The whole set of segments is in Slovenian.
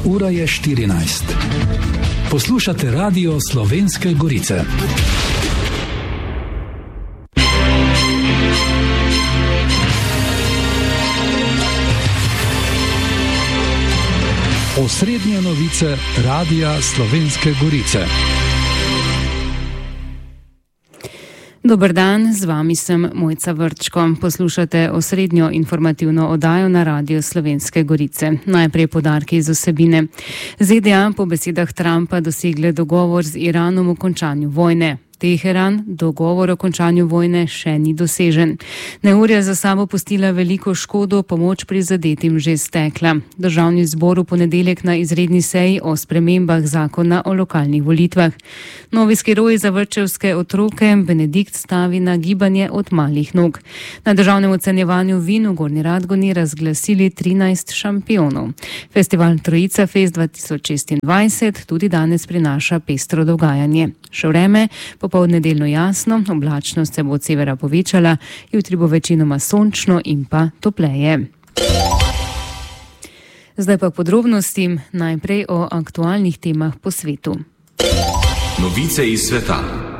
Ura je 14. Poslušate Radio Slovenske Gorice. Osrednje novice Radia Slovenske Gorice. Dober dan, z vami sem Mojca Vrčko. Poslušate osrednjo informativno oddajo na Radio Slovenske Gorice. Najprej poudarki iz vsebine. ZDA po besedah Trumpa dosegle dogovor z Iranom o končanju vojne. Teheran, dogovor o končanju vojne še ni dosežen. Neurja za sabo pustila veliko škodo, pomoč prizadetim že stekla. Državni zbor v ponedeljek na izredni seji o spremembah zakona o lokalnih volitvah. Novi skiroji za vrtčevske otroke Benedikt stavi na gibanje od malih nog. Na državnem ocenjevanju vin v Gornji Radgoni razglasili 13 šampionov. Festival Trojica Fest 2026 tudi danes prinaša pestro dogajanje. Še vreme, popoldne delno jasno, oblačnost se bo od severa povečala, jutri bo večinoma sončno in pa topleje. Zdaj pa podrobnosti, najprej o aktualnih temah po svetu. Novice iz sveta.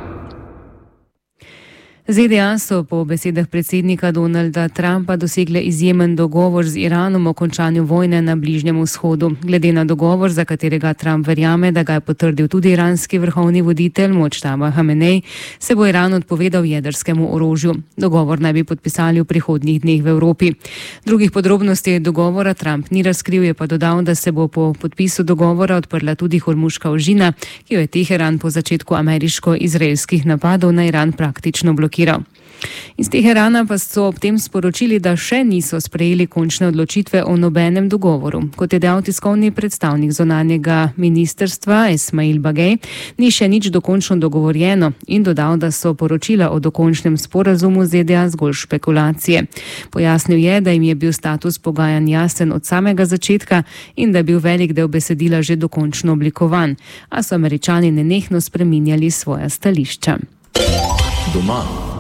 ZDA so po besedah predsednika Donalda Trumpa dosegle izjemen dogovor z Iranom o končanju vojne na Bližnjem vzhodu. Glede na dogovor, za katerega Trump verjame, da ga je potrdil tudi iranski vrhovni voditelj Močtaba Hamenej, se bo Iran odpovedal jedrskemu orožju. Dogovor naj bi podpisali v prihodnjih dneh v Evropi. Drugih podrobnosti dogovora Trump ni razkril, je pa dodal, da se bo po podpisu dogovora odprla tudi Hormuška ožina, ki jo je Teheran po začetku ameriško-izraelskih napadov na Iran praktično blokiral. Iz Teherana pa so ob tem sporočili, da še niso sprejeli končne odločitve o nobenem dogovoru. Kot je dejal tiskovni predstavnik zunanjega ministrstva Esmail Bagej, ni še nič dokončno dogovorjeno in dodal, da so poročila o dokončnem sporazumu ZDA zgolj špekulacije. Pojasnil je, da jim je bil status pogajanj jasen od samega začetka in da je bil velik del besedila že dokončno oblikovan, a so Američani nenehno spreminjali svoja stališča. Doma.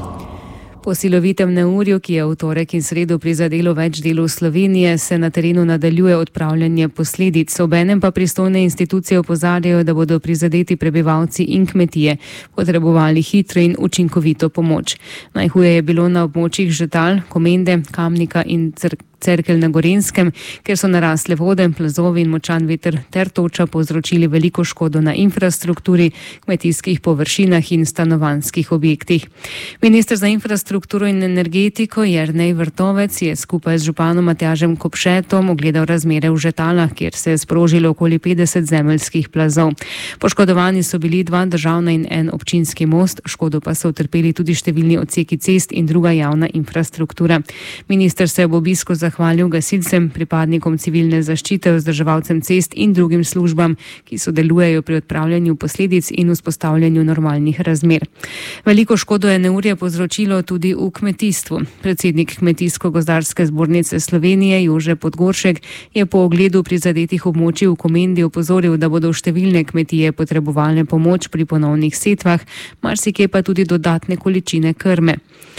Po silovitem neurju, ki je v torek in sredo prizadelo več delov Slovenije, se na terenu nadaljuje odpravljanje posledic. Obenem pa pristojne institucije opozarjajo, da bodo prizadeti prebivalci in kmetije potrebovali hitro in učinkovito pomoč. Najhuje je bilo na območjih Žetal, Komende, Kamnika in Cerkelj na Gorenjskem, kjer so narasle vode, plazovi in močan veter ter toča povzročili veliko škodo na infrastrukturi, kmetijskih površinah in stanovanjskih objektih. Minister za infrastrukturo in energetiko Jernej Vrtovec je skupaj z županom Matjažem Kopšetom ogledal razmere v Žetalah, kjer se je sprožilo okoli 50 zemeljskih plazov. Poškodovani so bili 2 državna in 1 občinski most, škodo pa so utrpeli tudi številni odseki cest in druga javna infrastruktura. Minister se je ob obisku zahvalil gasilcem, pripadnikom civilne zaščite, vzdrževalcem cest in drugim službam, ki sodelujejo pri odpravljanju posledic in vzpostavljanju normalnih razmer. Veliko škodo je neurje povzročilo tudi v kmetijstvu. Predsednik Kmetijsko-gozdarske zbornice Slovenije Jože Podgoršek je po ogledu prizadetih območij v Komendi opozoril, da bodo številne kmetije potrebovale pomoč pri ponovnih setvah, marsikje pa tudi dodatne količine krme.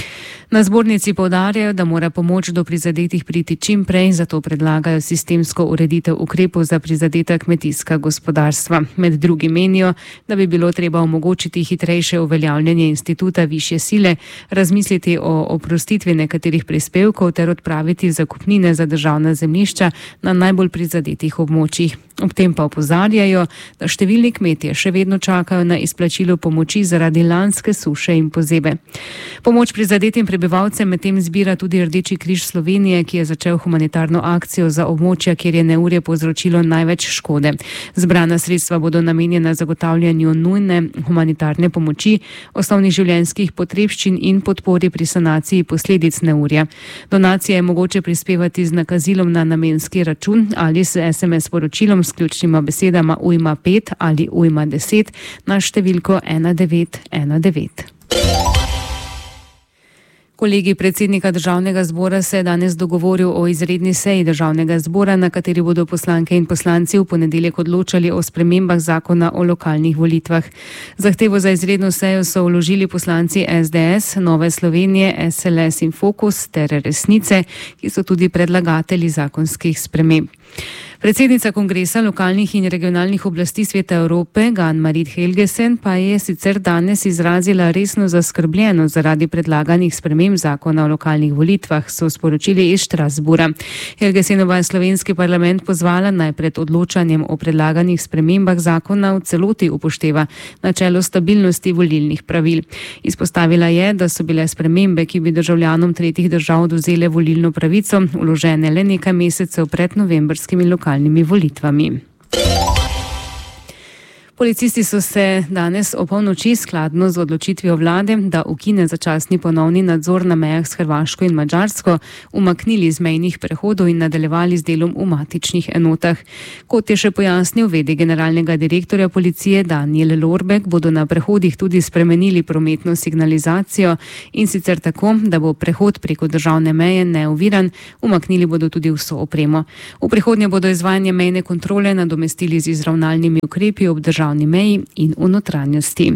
Na zbornici poudarjajo, da mora pomoč do prizadetih priti čim prej, zato predlagajo sistemsko ureditev ukrepov za prizadeta kmetijska gospodarstva. Med drugim menijo, da bi bilo treba omogočiti hitrejše uveljavljanje instituta višje sile, razmisliti o oprostitvi nekaterih prispevkov ter odpraviti zakupnine za državna zemljišča na najbolj prizadetih območjih. Ob tem pa opozarjajo, da številni kmetje še vedno čakajo na izplačilo pomoči zaradi lanske suše in pozebe. Pomoč prizadetim prebivalcem medtem zbira tudi Rdeči križ Slovenije, ki je začel humanitarno akcijo za območja, kjer je neurje povzročilo največ škode. Zbrana sredstva bodo namenjena zagotavljanju nujne humanitarne pomoči, osnovnih življenjskih potrebščin in podpori pri sanaciji posledic neurja. Donacije je mogoče prispevati z nakazilom na namenski račun ali s SMS sporočilom s ključnima besedama ujma 5 ali ujma 10 na številko 1919. Kolegij predsednika Državnega zbora se je danes dogovoril o izredni seji Državnega zbora, na kateri bodo poslanke in poslanci v ponedeljek odločali o spremembah zakona o lokalnih volitvah. Zahtevo za izredno sejo so vložili poslanci SDS, Nove Slovenije, SLS in Fokus ter Resnice, ki so tudi predlagatelji zakonskih sprememb. Predsednica Kongresa lokalnih in regionalnih oblasti Sveta Evrope, Ann-Marit Helgesen, pa je sicer danes izrazila resno zaskrbljenost zaradi predlaganih sprememb zakona o lokalnih volitvah, so sporočili iz Strasbourga. Helgesenova je slovenski parlament pozvala naj pred odločanjem o predlaganih spremembah zakona v celoti upošteva načelo stabilnosti volilnih pravil. Izpostavila je, da so bile spremembe, ki bi državljanom tretjih držav odvzele volilno pravico, vložene le nekaj mesecev pred novembrskimi lokalnimi volitvami. Policisti so se danes opolnoči skladno z odločitvijo vlade, da ukine začasni ponovni nadzor na mejah s Hrvaško in Madžarsko, umaknili z mejnih prehodov in nadaljevali z delom v matičnih enotah. Kot je še pojasnil v.d. generalnega direktorja policije Daniel Lorbek, bodo na prehodih tudi spremenili prometno signalizacijo in sicer tako, da bo prehod preko državne meje neoviran, umaknili bodo tudi vso opremo. V prihodnje bodo izvajanje mejne kontrole nadomestili z izravnalnimi ukrepi ob državni meji in v notranjosti.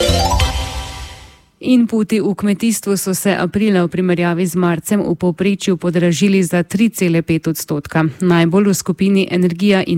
Inputi v kmetijstvu so se aprila v primerjavi z marcem v povprečju podražili za 3,5%. Najbolj v skupini energija in